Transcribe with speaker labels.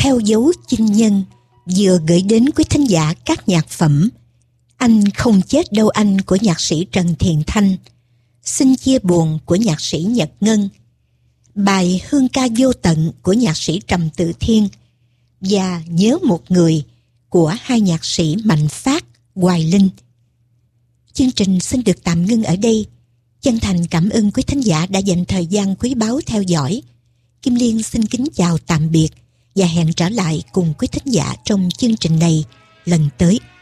Speaker 1: Theo dấu chinh nhân vừa gửi đến quý thính giả các nhạc phẩm Anh Không Chết Đâu Anh của nhạc sĩ Trần Thiện Thanh, Xin Chia Buồn của nhạc sĩ Nhật Ngân, bài Hương Ca Vô Tận của nhạc sĩ Trầm Tự Thiên và Nhớ Một Người của hai nhạc sĩ Mạnh Phát, Hoài Linh. Chương trình xin được tạm ngưng ở đây. Chân thành cảm ơn quý thính giả đã dành thời gian quý báu theo dõi. Kim Liên xin kính chào tạm biệt và hẹn trở lại cùng quý thính giả trong chương trình này lần tới.